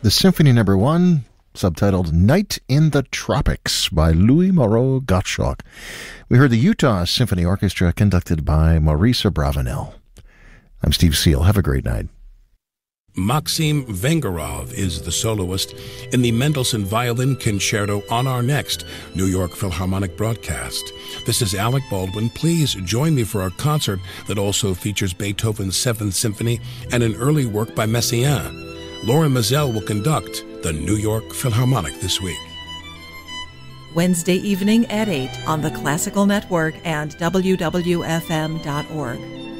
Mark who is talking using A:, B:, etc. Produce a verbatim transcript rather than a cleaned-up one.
A: the Symphony Number One, subtitled Night in the Tropics by Louis Moreau Gottschalk. We heard the Utah Symphony Orchestra conducted by Maurice Abravanel. I'm Steve Seal. Have a great night.
B: Maxim Vengerov is the soloist in the Mendelssohn Violin Concerto on our next New York Philharmonic broadcast. This is Alec Baldwin. Please join me for our concert that also features Beethoven's Seventh Symphony and an early work by Messiaen. Lauren Mazel will conduct the New York Philharmonic this week.
C: Wednesday evening at eight on the Classical Network and W W F M dot org.